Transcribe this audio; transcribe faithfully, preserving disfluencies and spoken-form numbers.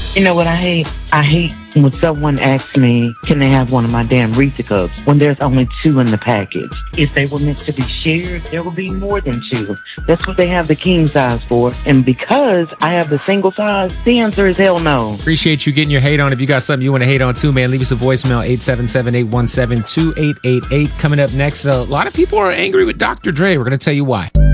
You know what I hate? I hate when someone asks me, can they have one of my damn Reese's cups when there's only two in the package? If they were meant to be shared, there will be more than two. That's what they have the king size for. And because I have the single size, the answer is hell no. Appreciate you getting your hate on. If you got something you want to hate on too, man, leave us a voicemail, eight seven seven, eight one seven, two eight eight eight. Coming up next, a lot of people are angry with Doctor Dre. We're going to tell you why.